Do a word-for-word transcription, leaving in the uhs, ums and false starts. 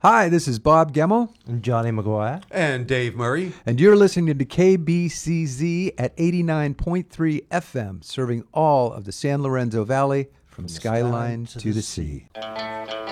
Hi, this is Bob Gemmell. And Johnny McGuire. And Dave Murray. And you're listening to K B C Z at eighty-nine point three F M, serving all of the San Lorenzo Valley from, from skyline to, to the sea. sea.